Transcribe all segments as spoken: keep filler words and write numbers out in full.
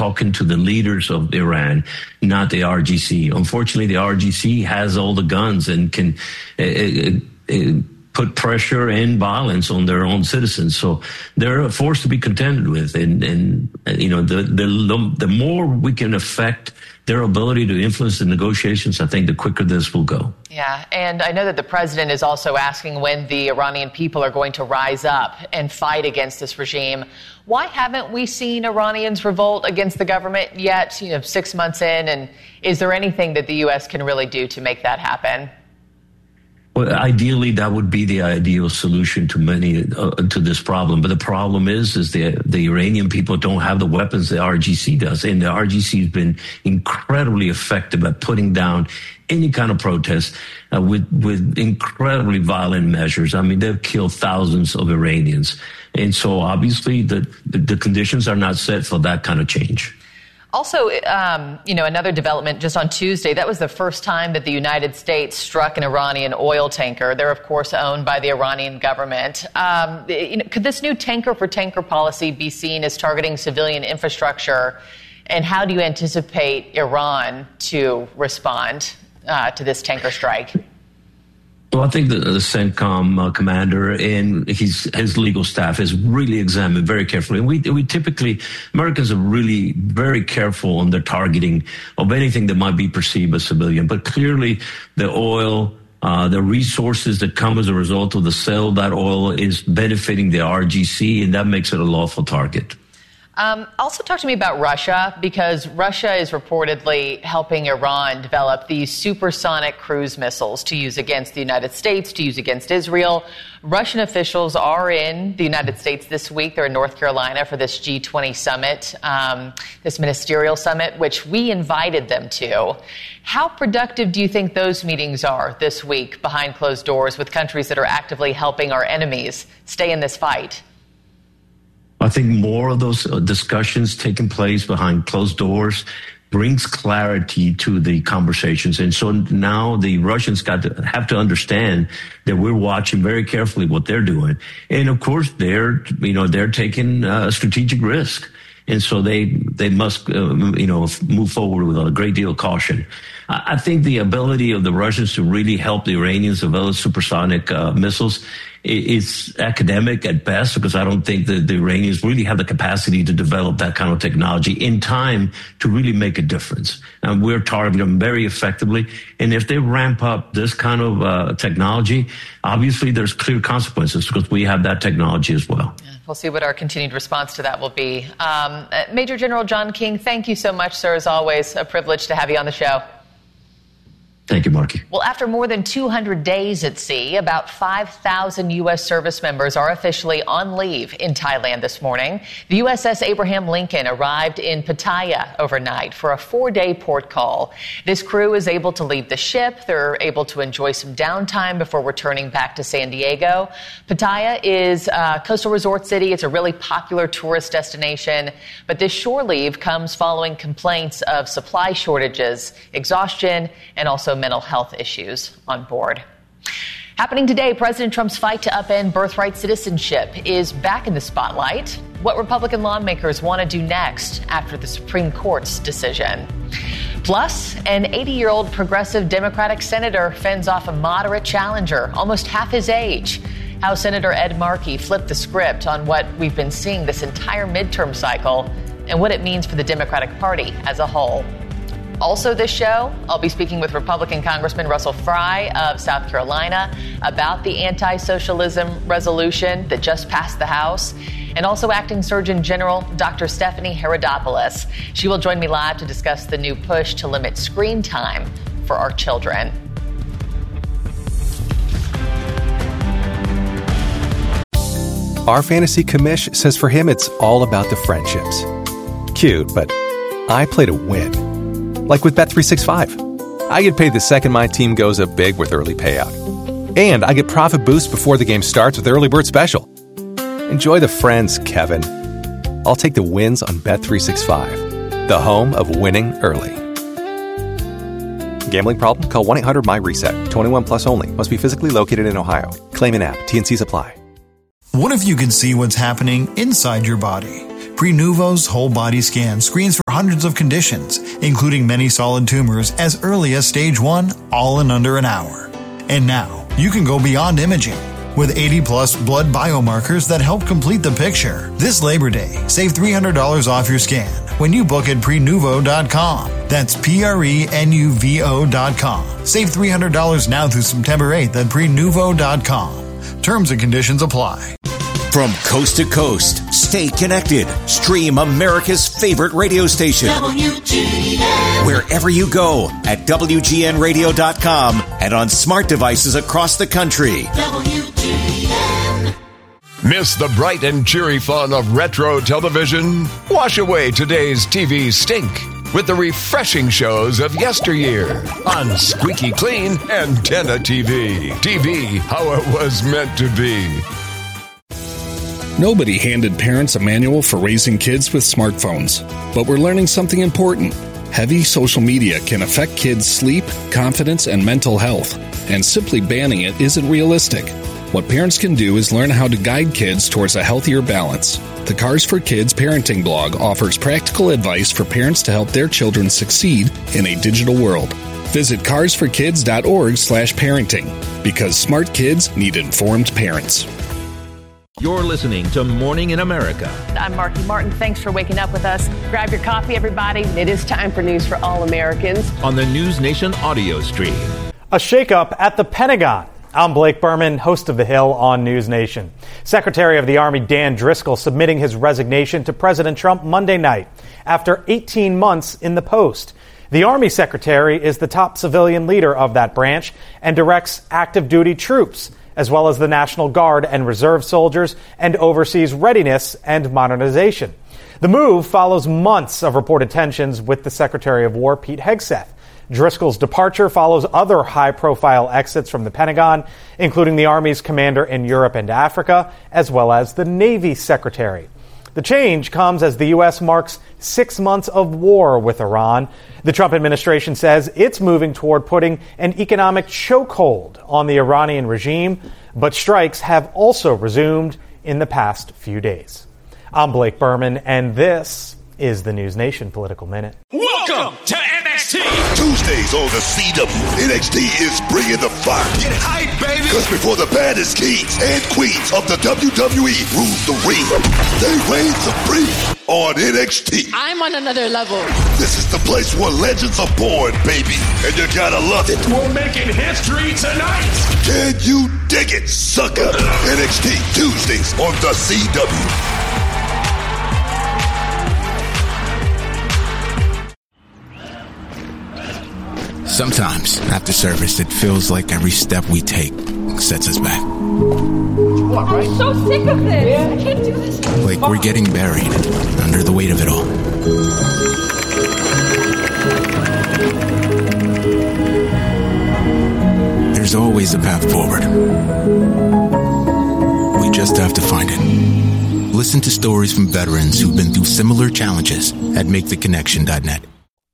talking to the leaders of Iran, not the R G C. Unfortunately, the R G C has all the guns and can uh, uh, put pressure and violence on their own citizens. So they're a force to be contended with. And, and you know, the, the, the more we can affect their ability to influence the negotiations, I think the quicker this will go. Yeah, and I know that the president is also asking when the Iranian people are going to rise up and fight against this regime. Why haven't we seen Iranians revolt against the government yet, you know, six months in? And is there anything that the U S can really do to make that happen? Well, ideally, that would be the ideal solution to many uh, to this problem. But the problem is, is the the Iranian people don't have the weapons the R G C does, and the R G C has been incredibly effective at putting down any kind of protest uh, with with incredibly violent measures. I mean, they've killed thousands of Iranians, and so obviously the the conditions are not set for that kind of change. Also, um, you know, another development just on Tuesday, that was the first time that the United States struck an Iranian oil tanker. They're, of course, owned by the Iranian government. Um, you know, could this new tanker for tanker policy be seen as targeting civilian infrastructure? And how do you anticipate Iran to respond uh, to this tanker strike? Well, I think the, the CENTCOM uh, commander and his his legal staff has really examined very carefully. And we we typically, Americans are really very careful on their targeting of anything that might be perceived as civilian. But clearly, the oil, uh, the resources that come as a result of the sale of that oil is benefiting the R G C, and that makes it a lawful target. Um, also talk to me about Russia, because Russia is reportedly helping Iran develop these supersonic cruise missiles to use against the United States, to use against Israel. Russian officials are in the United States this week. They're in North Carolina for this G twenty summit, um, this ministerial summit, which we invited them to. How productive do you think those meetings are this week behind closed doors with countries that are actively helping our enemies stay in this fight? I think more of those discussions taking place behind closed doors brings clarity to the conversations. And so now the Russians got to have to understand that we're watching very carefully what they're doing. And of course, they're, you know, they're taking a strategic risk. And so they, they must, uh, you know, move forward with a great deal of caution. I think the ability of the Russians to really help the Iranians develop supersonic uh, missiles is academic at best, because I don't think that the Iranians really have the capacity to develop that kind of technology in time to really make a difference. And we're targeting them very effectively. And if they ramp up this kind of uh, technology, obviously there's clear consequences, because we have that technology as well. Yeah, we'll see what our continued response to that will be. Um, Major General John King, thank you so much, sir. As always, a privilege to have you on the show. Thank you, Marky. Well, after more than two hundred days at sea, about five thousand U S service members are officially on leave in Thailand this morning. The U S S Abraham Lincoln arrived in Pattaya overnight for a four-day port call. This crew is able to leave the ship. They're able to enjoy some downtime before returning back to San Diego. Pattaya is a coastal resort city. It's a really popular tourist destination. But this shore leave comes following complaints of supply shortages, exhaustion, and also mental health issues on board. Happening today, President Trump's fight to upend birthright citizenship is back in the spotlight. What Republican lawmakers want to do next after the Supreme Court's decision. Plus, an eighty-year-old progressive Democratic senator fends off a moderate challenger, almost half his age. How Senator Ed Markey flipped the script on what we've been seeing this entire midterm cycle and what it means for the Democratic Party as a whole. Also this show, I'll be speaking with Republican Congressman Russell Fry of South Carolina about the anti-socialism resolution that just passed the House, and also Acting Surgeon General Doctor Stephanie Herodopoulos. She will join me live to discuss the new push to limit screen time for our children. Our fantasy commish says for him it's all about the friendships. Cute, but I play to win. Like with Bet three sixty-five. I get paid the second my team goes up big with early payout. And I get profit boost before the game starts with Early Bird Special. Enjoy the friends, Kevin. I'll take the wins on Bet three sixty-five, the home of winning early. Gambling problem? Call one eight hundred my reset. twenty-one plus only. Must be physically located in Ohio. Claim an app. T and C's apply. What if you could see what's happening inside your body? Prenuvo's whole body scan screens for hundreds of conditions, including many solid tumors as early as stage one, all in under an hour. And now, you can go beyond imaging. With eighty plus blood biomarkers that help complete the picture. This Labor Day, save three hundred dollars off your scan when you book at Prenuvo dot com. That's P R E N U V O dot com. Save three hundred dollars now through September eighth at Prenuvo dot com. Terms and conditions apply. From coast to coast, stay connected. Stream America's favorite radio station. W G N. Wherever you go at W G N radio dot com and on smart devices across the country. W G N. Miss the bright and cheery fun of retro television? Wash away today's T V stink with the refreshing shows of yesteryear on Squeaky Clean Antenna T V. T V, how it was meant to be. Nobody handed parents a manual for raising kids with smartphones, but we're learning something important. Heavy social media can affect kids' sleep, confidence, and mental health, and simply banning it isn't realistic. What parents can do is learn how to guide kids towards a healthier balance. The Cars for Kids parenting blog offers practical advice for parents to help their children succeed in a digital world. Visit cars for kids dot org slash parenting, because smart kids need informed parents. You're listening to Morning in America. I'm Marky Martin. Thanks for waking up with us. Grab your coffee, everybody. It is time for News for All Americans. On the News Nation audio stream. A shakeup at the Pentagon. I'm Blake Berman, host of The Hill on News Nation. Secretary of the Army Dan Driscoll submitting his resignation to President Trump Monday night after eighteen months in the post. The Army Secretary is the top civilian leader of that branch and directs active duty troops, as well as the National Guard and Reserve soldiers, and oversees readiness and modernization. The move follows months of reported tensions with the Secretary of War, Pete Hegseth. Driscoll's departure follows other high-profile exits from the Pentagon, including the Army's commander in Europe and Africa, as well as the Navy Secretary. The change comes as the U S marks six months of war with Iran. The Trump administration says it's moving toward putting an economic chokehold on the Iranian regime, but strikes have also resumed in the past few days. I'm Blake Berman, and this is the News Nation Political Minute. Welcome to N X T! Tuesdays on the C W, N X T is bringing the fire. Get hype, baby! Because before the baddest kings and queens of the W W E rule the ring, they reign supreme on N X T. I'm on another level. This is the place where legends are born, baby, and you gotta love it. We're making history tonight! Can you dig it, sucker? N X T, Tuesdays on the C W. Sometimes, after service, it feels like every step we take sets us back. I'm so sick of this. I can't do this. Like we're getting buried under the weight of it all. There's always a path forward. We just have to find it. Listen to stories from veterans who've been through similar challenges at make the connection dot net.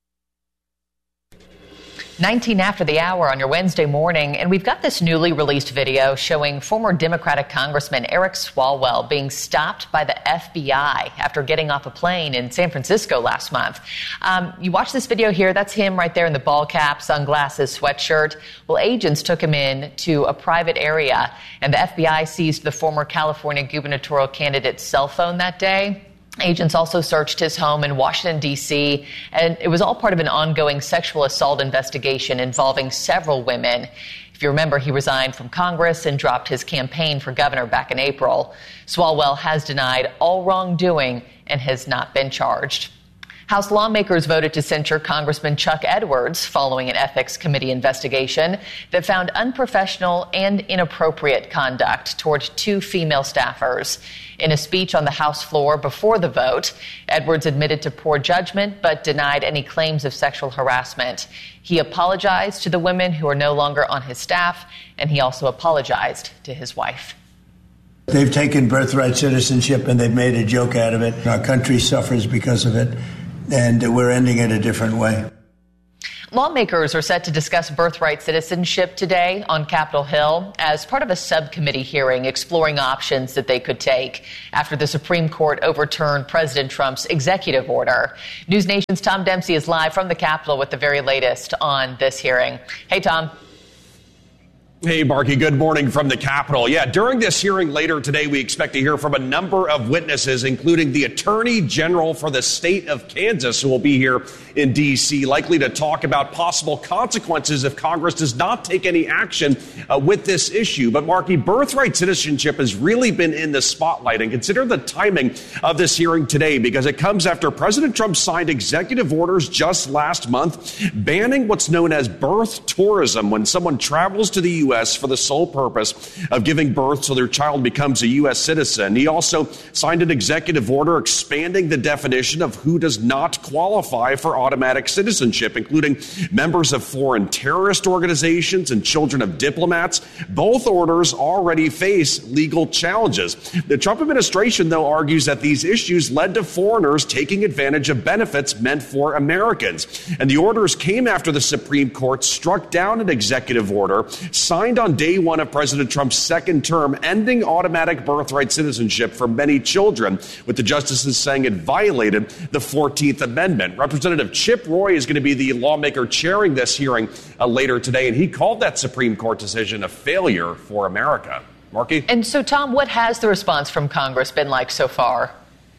nineteen after the hour on your Wednesday morning, and we've got this newly released video showing former Democratic Congressman Eric Swalwell being stopped by the F B I after getting off a plane in San Francisco last month. Um, you watch this video here, that's him right there in the ball cap, sunglasses, sweatshirt. Well, agents took him in to a private area, and the F B I seized the former California gubernatorial candidate's cell phone that day. Agents also searched his home in Washington, D C, and it was all part of an ongoing sexual assault investigation involving several women. If you remember, he resigned from Congress and dropped his campaign for governor back in April. Swalwell has denied all wrongdoing and has not been charged. House lawmakers voted to censure Congressman Chuck Edwards following an ethics committee investigation that found unprofessional and inappropriate conduct toward two female staffers. In a speech on the House floor before the vote, Edwards admitted to poor judgment but denied any claims of sexual harassment. He apologized to the women who are no longer on his staff, and he also apologized to his wife. They've taken birthright citizenship and they've made a joke out of it. Our country suffers because of it, and we're ending it a different way. Lawmakers are set to discuss birthright citizenship today on Capitol Hill as part of a subcommittee hearing exploring options that they could take after the Supreme Court overturned President Trump's executive order. News Nation's Tom Dempsey is live from the Capitol with the very latest on this hearing. Hey, Tom. Hey, Marky, good morning from the Capitol. Yeah, during this hearing later today, we expect to hear from a number of witnesses, including the Attorney General for the state of Kansas, who will be here in D C, likely to talk about possible consequences if Congress does not take any action uh, with this issue. But, Marky, birthright citizenship has really been in the spotlight. And consider the timing of this hearing today, because it comes after President Trump signed executive orders just last month banning what's known as birth tourism, when someone travels to the U S for the sole purpose of giving birth so their child becomes a U S citizen. He also signed an executive order expanding the definition of who does not qualify for automatic citizenship, including members of foreign terrorist organizations and children of diplomats. Both orders already face legal challenges. The Trump administration, though, argues that these issues led to foreigners taking advantage of benefits meant for Americans. And the orders came after the Supreme Court struck down an executive order signed on day one of President Trump's second term, ending automatic birthright citizenship for many children, with the justices saying it violated the fourteenth Amendment. Representative Chip Roy is going to be the lawmaker chairing this hearing uh, later today, and he called that Supreme Court decision a failure for America. Marky? And so, Tom, what has the response from Congress been like so far?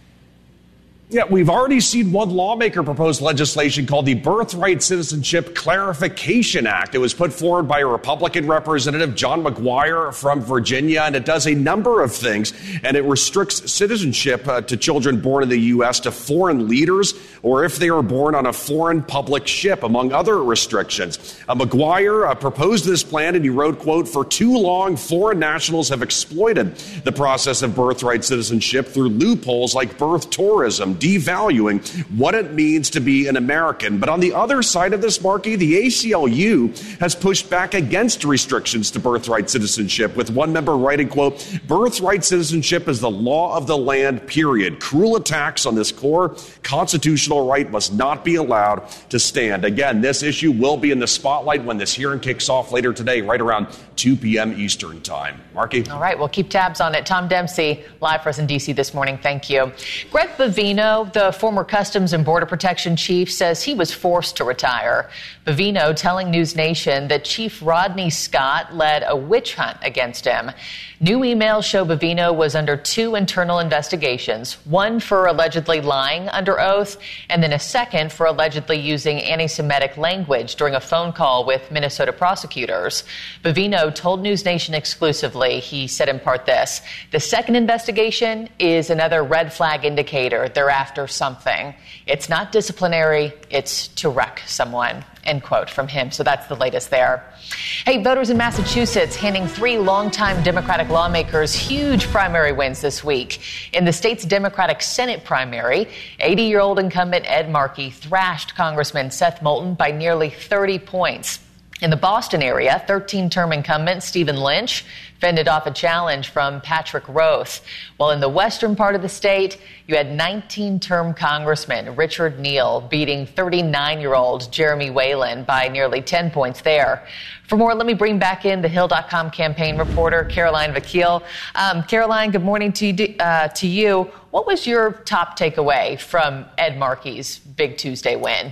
Yeah, we've already seen one lawmaker propose legislation called the Birthright Citizenship Clarification Act. It was put forward by a Republican representative, John McGuire from Virginia, and it does a number of things. And it restricts citizenship uh, to children born in the U S to foreign leaders or if they are born on a foreign public ship, among other restrictions. Uh, McGuire uh, proposed this plan, and he wrote, quote, "For too long, foreign nationals have exploited the process of birthright citizenship through loopholes like birth tourism, devaluing what it means to be an American." But on the other side of this, Marky, the A C L U has pushed back against restrictions to birthright citizenship, with one member writing, quote, "Birthright citizenship is the law of the land, period. Cruel attacks on this core constitutional right must not be allowed to stand." Again, this issue will be in the spotlight when this hearing kicks off later today, right around two p.m. Eastern time. Marky? All right, we'll keep tabs on it. Tom Dempsey, live for us in D C this morning. Thank you. Greg Bovino, the former Customs and Border Protection chief, says he was forced to retire. Bovino telling News Nation that Chief Rodney Scott led a witch hunt against him. New emails show Bovino was under two internal investigations, one for allegedly lying under oath, and then a second for allegedly using anti-Semitic language during a phone call with Minnesota prosecutors. Bovino told News Nation exclusively, he said in part this: "The second investigation is another red flag indicator. They're after something. It's not disciplinary, it's to wreck someone." End quote from him. So that's the latest there. Hey, voters in Massachusetts handing three longtime Democratic lawmakers huge primary wins this week. In the state's Democratic Senate primary, eighty-year-old incumbent Ed Markey thrashed Congressman Seth Moulton by nearly thirty points. In the Boston area, thirteen-term incumbent Stephen Lynch fended off a challenge from Patrick Roth. While in the western part of the state, you had nineteen-term Congressman Richard Neal beating thirty-nine-year-old Jeremy Whalen by nearly ten points there. For more, let me bring back in the Hill dot com campaign reporter, Caroline Vakil. Um, Caroline, good morning to you, uh, to you. What was your top takeaway from Ed Markey's Big Tuesday win?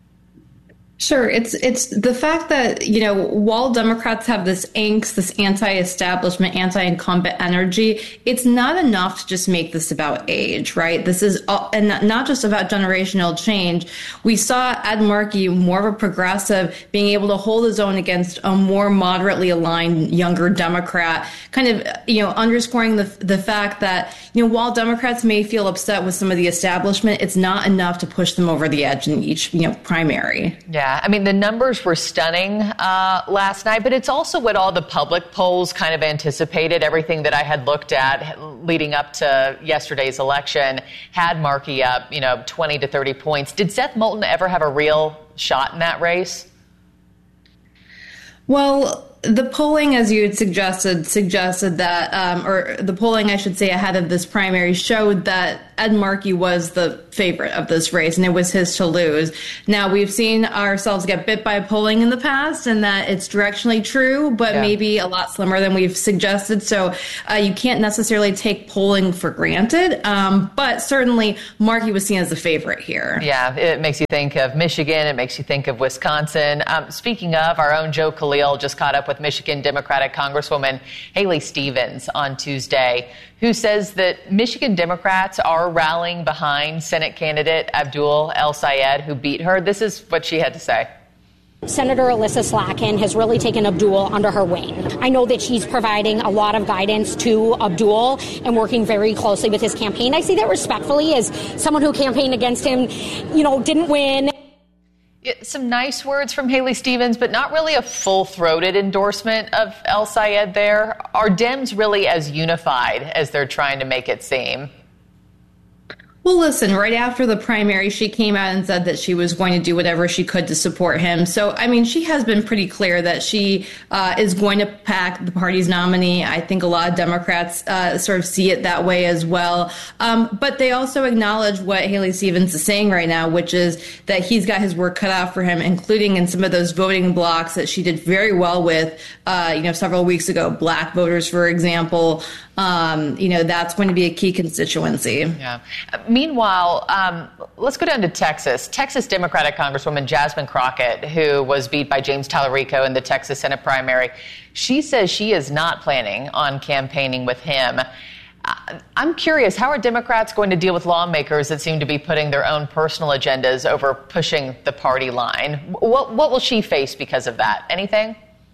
Sure. It's it's the fact that, you know, while Democrats have this angst, this anti-establishment, anti-incumbent energy, it's not enough to just make this about age, right? This is all, and not just about generational change. We saw Ed Markey, more of a progressive, being able to hold his own against a more moderately aligned younger Democrat, kind of, you know, underscoring the the fact that, you know, while Democrats may feel upset with some of the establishment, it's not enough to push them over the edge in each, you know, primary. Yeah. I mean, the numbers were stunning uh, last night, but it's also what all the public polls kind of anticipated. Everything that I had looked at leading up to yesterday's election had Markey up, you know, twenty to thirty points. Did Seth Moulton ever have a real shot in that race? Well, the polling, as you had suggested, suggested that, um, or the polling, I should say, ahead of this primary showed that Ed Markey was the favorite of this race, and it was his to lose. Now, we've seen ourselves get bit by polling in the past, and that it's directionally true, but yeah. maybe a lot slimmer than we've suggested. So uh, you can't necessarily take polling for granted, um, but certainly Markey was seen as the favorite here. Yeah, it makes you think of Michigan. It makes you think of Wisconsin. Um, speaking of, our own Joe Khalil just caught up with Michigan Democratic Congresswoman Haley Stevens on Tuesday, who says that Michigan Democrats are rallying behind Senate candidate Abdul El-Sayed, who beat her. This is what she had to say. Senator Alyssa Slotkin has really taken Abdul under her wing. I know that she's providing a lot of guidance to Abdul and working very closely with his campaign. I say that respectfully as someone who campaigned against him, you know, didn't win. Some nice words from Haley Stevens, but not really a full-throated endorsement of El-Sayed there. Are Dems really as unified as they're trying to make it seem? Well, listen, right after the primary, she came out and said that she was going to do whatever she could to support him. So, I mean, she has been pretty clear that she uh, is going to back the party's nominee. I think a lot of Democrats uh, sort of see it that way as well. Um, but they also acknowledge what Haley Stevens is saying right now, which is that he's got his work cut out for him, including in some of those voting blocks that she did very well with, uh, you know, several weeks ago. Black voters, for example. Um, you know, that's going to be a key constituency. Yeah. Meanwhile, um, let's go down to Texas. Texas Democratic Congresswoman Jasmine Crockett, who was beat by James Tallarico in the Texas Senate primary, she says she is not planning on campaigning with him. I'm curious, how are Democrats going to deal with lawmakers that seem to be putting their own personal agendas over pushing the party line? What, what will she face because of that? Anything?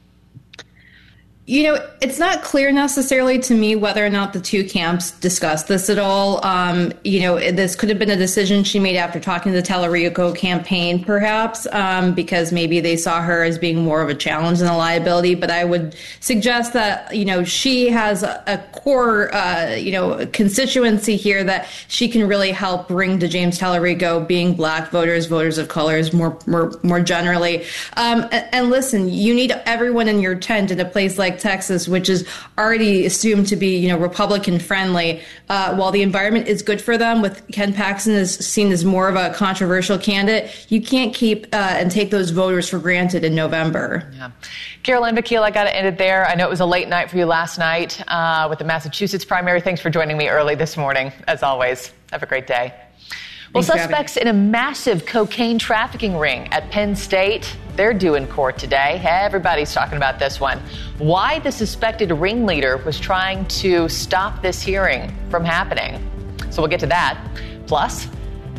You know, it's not clear necessarily to me whether or not the two camps discussed this at all. Um, you know, this could have been a decision she made after talking to the Tallarico campaign, perhaps, um, because maybe they saw her as being more of a challenge than a liability. But I would suggest that, you know, she has a, a core, uh, you know, constituency here that she can really help bring to James Tallarico, being black voters, voters of colors more, more, more generally. Um, and, and listen, you need everyone in your tent in a place like Texas, which is already assumed to be, you know, Republican friendly. Uh, while the environment is good for them, with Ken Paxton is seen as more of a controversial candidate, you can't keep uh, and take those voters for granted in November. Yeah. Caroline Vakil, I got to end it there. I know it was a late night for you last night uh, with the Massachusetts primary. Thanks for joining me early this morning. As always, have a great day. Well, Thanks, suspects in a massive cocaine trafficking ring at Penn State, they're due in court today. Everybody's talking about this one. Why the suspected ringleader was trying to stop this hearing from happening. So we'll get to that. Plus,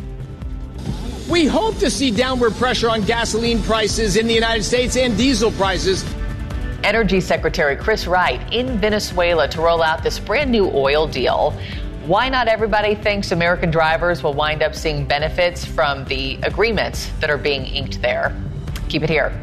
we hope to see downward pressure on gasoline prices in the United States and diesel prices. Energy Secretary Chris Wright in Venezuela to roll out this brand new oil deal. Why not everybody thinks American drivers will wind up seeing benefits from the agreements that are being inked there. Keep it here.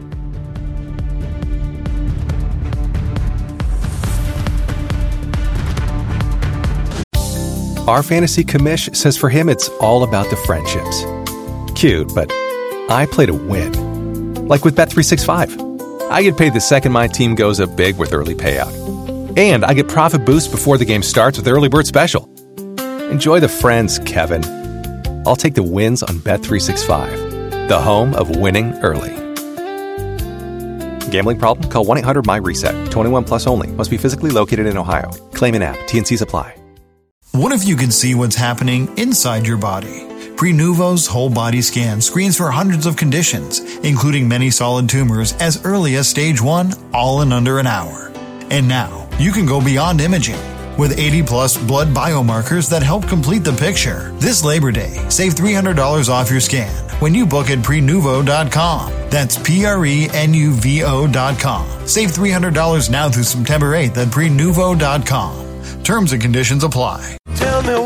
Our fantasy commish says for him it's all about the friendships. Cute, but I play to win. Like with Bet three sixty-five. I get paid the second my team goes up big with early payout. And I get profit boost before the game starts with Early Bird Special. Enjoy the friends, Kevin. I'll take the wins on Bet three sixty-five, the home of winning early. Gambling problem? Call one eight hundred my reset. twenty-one plus only. Must be physically located in Ohio. Claim in app. T N Cs apply. What if you could see what's happening inside your body? Prenuvo's whole body scan screens for hundreds of conditions, including many solid tumors, as early as stage one, all in under an hour. And now, you can go beyond imaging with eighty plus blood biomarkers that help complete the picture. This Labor Day, save three hundred dollars off your scan when you book at prenuvo dot com. That's P R E N U V O dot com. Save three hundred dollars now through September eighth at prenuvo dot com. Terms and conditions apply.